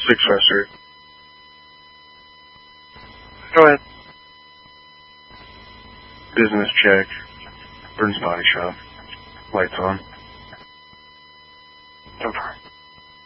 Successor. Go ahead. Business check. Burns Body Shop. Lights on. Over.